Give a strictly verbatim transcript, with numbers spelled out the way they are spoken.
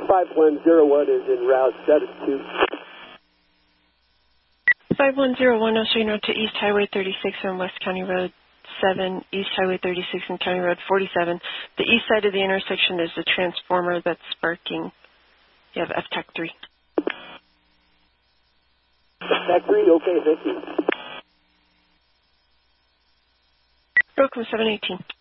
five one zero one is en route seven two. five one zero one, I'll show you north to East Highway thirty-six on West County Road seven, East Highway thirty-six and County Road forty-seven. The east side of the intersection is the transformer that's sparking. You have F T E C three. F T E C three, okay, thank you. Welcome seven eighteen.